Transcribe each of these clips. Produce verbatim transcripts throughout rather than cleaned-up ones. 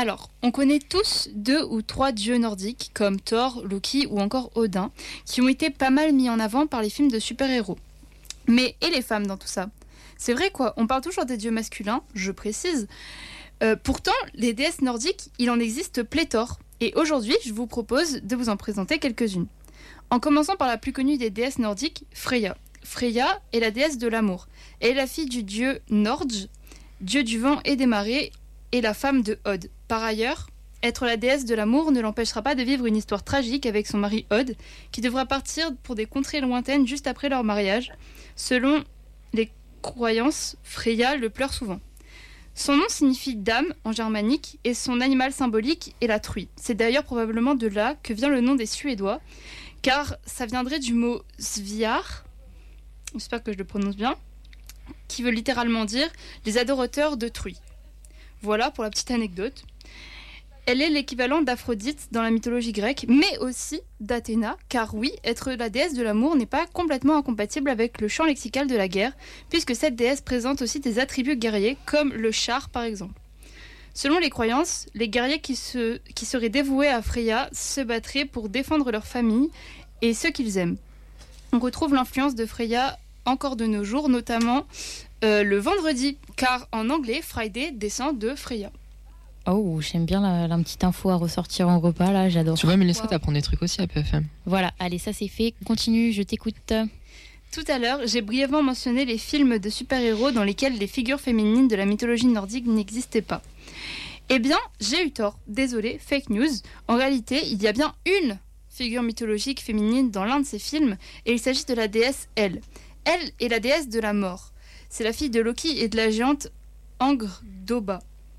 Alors, on connaît tous deux ou trois dieux nordiques comme Thor, Loki ou encore Odin, qui ont été pas mal mis en avant par les films de super-héros. Mais et les femmes dans tout ça ? C'est vrai quoi, on parle toujours des dieux masculins, je précise. Euh, pourtant, les déesses nordiques, il en existe pléthore. Et aujourd'hui, je vous propose de vous en présenter quelques-unes. En commençant par la plus connue des déesses nordiques, Freya. Freya est la déesse de l'amour. Elle est la fille du dieu Nordj, dieu du vent et des marées, et la femme de Od. Par ailleurs, être la déesse de l'amour ne l'empêchera pas de vivre une histoire tragique avec son mari Od, qui devra partir pour des contrées lointaines juste après leur mariage. Selon les croyances, Freya le pleure souvent. Son nom signifie dame en germanique et son animal symbolique est la truie. C'est d'ailleurs probablement de là que vient le nom des Suédois, car ça viendrait du mot sviar, j'espère que je le prononce bien, qui veut littéralement dire les adorateurs de truie. Voilà pour la petite anecdote. Elle est l'équivalent d'Aphrodite dans la mythologie grecque, mais aussi d'Athéna, car oui, être la déesse de l'amour n'est pas complètement incompatible avec le champ lexical de la guerre, puisque cette déesse présente aussi des attributs guerriers, comme le char par exemple. Selon les croyances, les guerriers qui, se, qui seraient dévoués à Freya se battraient pour défendre leur famille et ceux qu'ils aiment. On retrouve l'influence de Freya encore de nos jours, notamment euh, le vendredi, car en anglais, Friday descend de Freya. Oh, j'aime bien la, la petite info à ressortir en repas, là, j'adore. Tu vois, Mélissa, Wow. t'apprends des trucs aussi à P F M. Voilà, allez, ça c'est fait. Continue, je t'écoute. Tout à l'heure, j'ai brièvement mentionné les films de super-héros dans lesquels les figures féminines de la mythologie nordique n'existaient pas. Eh bien, j'ai eu tort. Désolé, fake news. En réalité, il y a bien une figure mythologique féminine dans l'un de ces films, et il s'agit de la déesse Elle. Elle est la déesse de la mort. C'est la fille de Loki et de la géante Angr-Doba.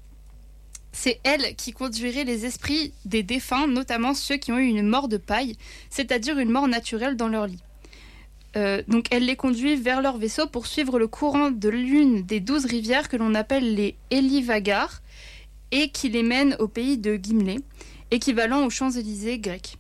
C'est elle qui conduirait les esprits des défunts, notamment ceux qui ont eu une mort de paille, c'est-à-dire une mort naturelle dans leur lit. Euh, donc elle les conduit vers leur vaisseau pour suivre le courant de l'une des douze rivières que l'on appelle les Elivagar et qui les mène au pays de Gimlé, équivalent aux Champs-Élysées grecs.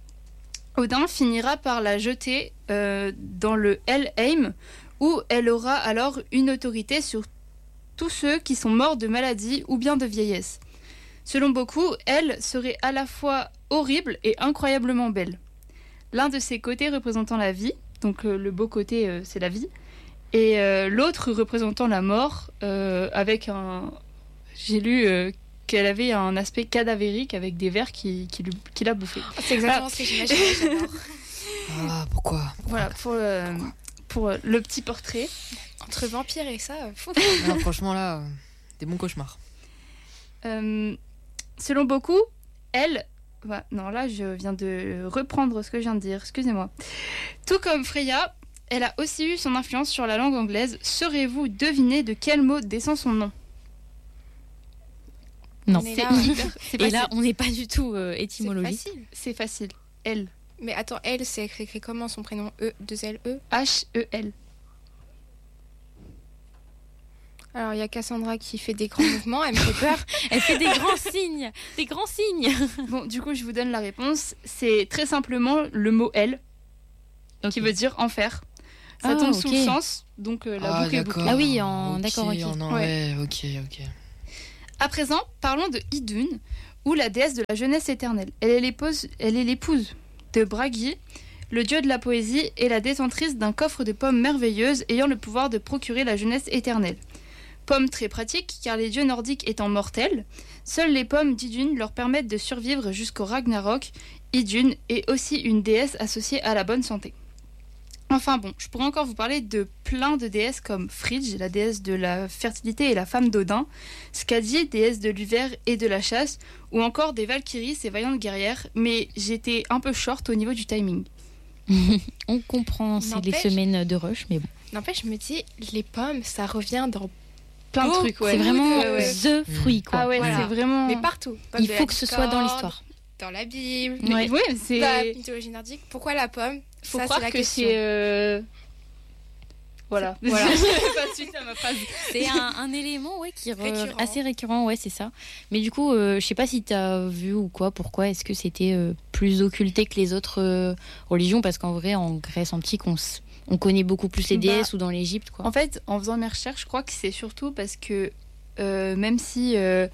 Odin finira par la jeter euh, dans le Helheim, où elle aura alors une autorité sur tous ceux qui sont morts de maladie ou bien de vieillesse. Selon beaucoup, elle serait à la fois horrible et incroyablement belle. L'un de ses côtés représentant la vie, donc euh, le beau côté euh, c'est la vie, et euh, l'autre représentant la mort, euh, avec un... J'ai lu euh, qu'elle avait un aspect cadavérique avec des vers qui, qui, lui- qui la bouffaient. C'est exactement Ah. ce que j'imaginais, j'adore. Ah, pourquoi, pourquoi Voilà, pour, euh, pour euh, le petit portrait. Entre vampires et ça, fou. Non, franchement, là, euh, des bons cauchemars. Euh, selon beaucoup, elle... bah, non, là, je viens de reprendre ce que je viens de dire, excusez-moi. Tout comme Freya, elle a aussi eu son influence sur la langue anglaise. Saurez-vous deviner de quel mot descend son nom ? Non. On est C'est là, ouais. hyper- c'est Et là, facile. on n'est pas du tout euh, C'est étymologie. facile. C'est facile. Elle. Mais attends, elle, c'est écrit comment son prénom E, deux L, E. H E L. Alors, il y a Cassandra qui fait des grands mouvements, elle me fait peur. Elle fait des grands signes, des grands signes. Bon, du coup, je vous donne la réponse. C'est très simplement le mot elle, qui veut dire enfer. Ça Ah, tombe sous ok. le sens, donc euh, la Ah, boucle est bouclée. d'accord. Ah oui, en- Ok, d'accord, ok. en- ouais, ok, ok. À présent, parlons de Idun, ou la déesse de la jeunesse éternelle. Elle est l'épouse, elle est l'épouse de Bragi, le dieu de la poésie, et la détentrice d'un coffre de pommes merveilleuses ayant le pouvoir de procurer la jeunesse éternelle. Pommes très pratiques, car les dieux nordiques étant mortels, seules les pommes d'Idun leur permettent de survivre jusqu'au Ragnarok. Idun est aussi une déesse associée à la bonne santé. Enfin bon, je pourrais encore vous parler de plein de déesses comme Frigg, la déesse de la fertilité et la femme d'Odin, Skadi, déesse de l'hiver et de la chasse, ou encore des Valkyries, ces vaillantes guerrières, mais j'étais un peu short au niveau du timing. On comprend, c'est les N'empêche- semaines de rush, mais bon. N'empêche, je me dis, les pommes, ça revient dans... Plein de Oh, trucs, ouais. C'est vraiment Ouais, ouais. the fruit, quoi. Ah ouais, Voilà. c'est vraiment... Mais partout. Pomme Il de faut la que ce soit dans discorde, l'histoire. Dans la Bible, Mais Ouais. ouais, c'est... dans la mythologie nordique. Pourquoi la pomme? Faut Ça, c'est croire la que question. c'est... euh, Voilà. Voilà. Pas de suite à ma phrase. C'est un, un élément ouais, qui est re- Récurrent. assez récurrent, ouais, c'est ça. Mais du coup, euh, je sais pas si tu as vu ou quoi, pourquoi est-ce que c'était euh, plus occulté que les autres euh, religions, parce qu'en vrai, en Grèce antique, on, s- on connaît beaucoup plus les Bah, déesses ou dans l'Égypte, quoi. En fait, en faisant mes recherches, je crois que c'est surtout parce que euh, même si euh,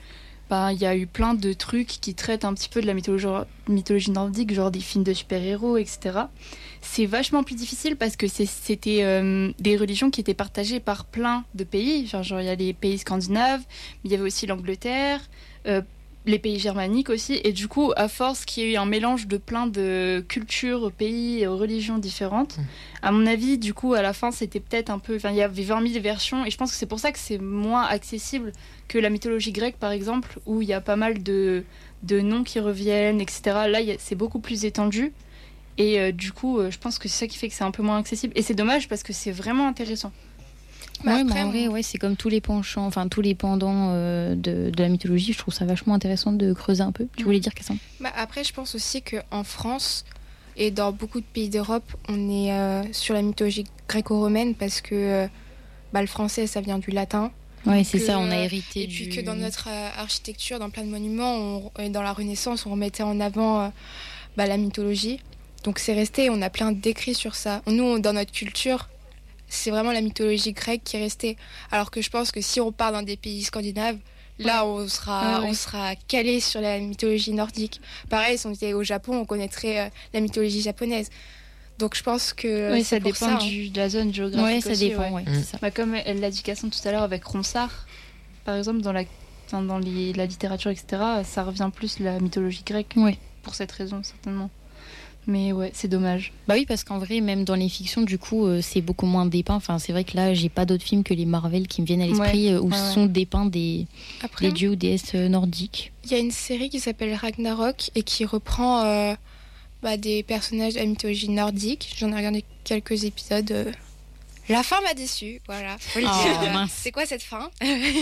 bah, il y a eu plein de trucs qui traitent un petit peu de la mythologie, mythologie nordique, genre des films de super-héros, et cetera. C'est vachement plus difficile parce que c'est- c'était euh, des religions qui étaient partagées par plein de pays. Genre, genre, il y a les pays scandinaves, mais il y avait aussi l'Angleterre, euh, les pays germaniques aussi. Et du coup, à force qu'il y ait eu un mélange de plein de cultures, pays et religions différentes, Mmh. à mon avis, du coup, à la fin, c'était peut-être un peu... Enfin, il y avait vingt mille versions. Et je pense que c'est pour ça que c'est moins accessible que la mythologie grecque, par exemple, où il y a pas mal de, de noms qui reviennent, et cetera. Là, il y a- c'est beaucoup plus étendu. Et euh, du coup, euh, je pense que c'est ça qui fait que c'est un peu moins accessible. Et c'est dommage parce que c'est vraiment intéressant. Bah, ouais, mais après, en vrai, on- ouais, c'est comme tous les penchants, enfin tous les pendants euh, de, de la mythologie. Je trouve ça vachement intéressant de creuser un peu. Tu voulais dire, Cassandre? Bah, après, je pense aussi qu'en France et dans beaucoup de pays d'Europe, on est euh, sur la mythologie gréco-romaine parce que euh, bah, le français, ça vient du latin. Ouais, c'est que, ça, on a euh, hérité Et du... puis que dans notre euh, architecture, dans plein de monuments, on- et dans la Renaissance, on remettait en avant euh, bah, la mythologie. Donc c'est resté, on a plein d'écrits sur ça. Nous, on- dans notre culture, c'est vraiment la mythologie grecque qui est restée. Alors que je pense que si on part dans des pays scandinaves, là, on sera, Ah ouais. on sera calé sur la mythologie nordique. Pareil, si on était au Japon, on connaîtrait euh, la mythologie japonaise. Donc je pense que Oui, c'est ça pour dépend ça, hein. du- de la zone géographique. Ouais, ça aussi, dépend, ouais. ouais, Mm. c'est ça. Bah, comme elle l'a dit Cassandre tout à l'heure avec Ronsard, par exemple, dans la, enfin, dans les- la littérature, et cetera, ça revient plus la mythologie grecque. Ouais. Pour cette raison, certainement. Mais ouais, c'est dommage. Bah oui, parce qu'en vrai, même dans les fictions, du coup, euh, c'est beaucoup moins dépeint. Enfin, c'est vrai que là, j'ai pas d'autres films que les Marvel qui me viennent à l'esprit euh, où ouais, ouais. sont dépeints des, Après, des dieux ou déesses euh, nordiques. il y a une série qui s'appelle Ragnarok et qui reprend euh, bah, des personnages de la mythologie nordique. J'en ai regardé quelques épisodes. euh. La fin m'a déçue, voilà. Faut le Oh, dire. mince. C'est quoi cette fin?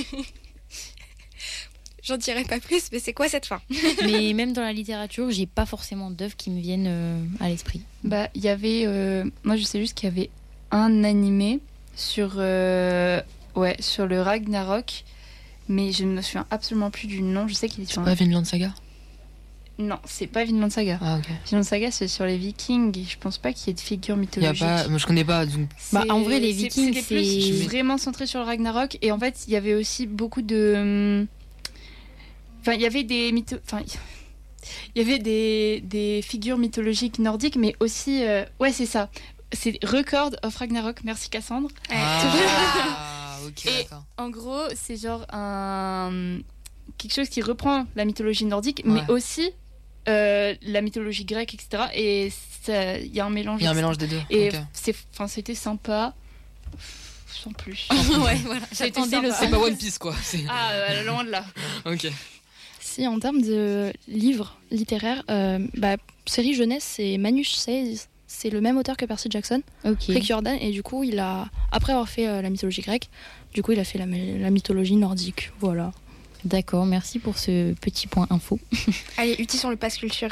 J'en dirai pas plus, mais c'est quoi cette fin? Mais même dans la littérature, j'ai pas forcément d'œuvres qui me viennent euh, à l'esprit. Bah, il y avait. euh, moi, je sais juste qu'il y avait un animé sur, euh, ouais, sur le Ragnarok, mais je ne me souviens absolument plus du nom. Je sais qu'il est sur. C'est pas Vinland Saga? Non, c'est pas Vinland Saga. Ah, ok. Vinland Saga, c'est sur les Vikings. Et je pense pas qu'il y ait de figures Y a mythologiques. pas... Moi, je connais pas, donc... Bah, C'est- en vrai, les c'est- Vikings, c'était plus c'est- vraiment centré sur le Ragnarok. Et en fait, il y avait aussi beaucoup de. Enfin, il y avait des mytho... Enfin, il y avait des, des figures mythologiques nordiques, mais aussi. euh, Ouais, c'est ça. C'est Record of Ragnarok. Merci Cassandre. Ah, ok, Et- d'accord. En gros, c'est genre un quelque chose qui reprend la mythologie nordique, mais Ouais. aussi euh, la mythologie grecque, et cetera. Et ça- il y a un mélange. Il y a un mélange des deux. Et ok. c'est, enfin, c'était sympa, sans plus. Ouais, voilà. C'était J'attendais le sympa. C'est pas One Piece, quoi. c'est- Ah, euh, loin de là. Ok. Si, en termes de livres littéraires, euh, bah, série jeunesse, c'est Manus seize. C'est le même auteur que Percy Jackson, Ok. Rick Jordan, et du coup, il a, après avoir fait euh, la mythologie grecque, du coup, il a fait la, la mythologie nordique. Voilà. D'accord, merci pour ce petit point info. Allez, utilisons le pass culture.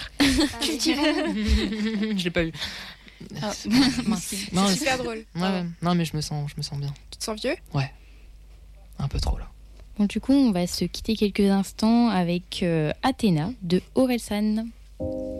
Je l'ai pas eu. Ah, Mince. Non, C'est mais- super drôle. Ouais, ouais. Non, mais je me sens, je me sens bien. Tu te sens vieux? Un peu trop, là. Bon, du coup, on va se quitter quelques instants avec euh, Athéna de Orelsan.